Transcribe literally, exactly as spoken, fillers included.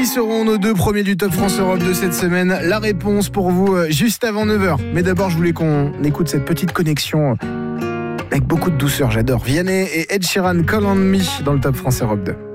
seront nos deux premiers du Top France Europe de cette semaine? La réponse pour vous juste avant neuf heures. Mais d'abord, je voulais qu'on écoute cette petite connexion avec beaucoup de douceur. J'adore Vianney et Ed Sheeran, Call on Me dans le Top France Europe deux.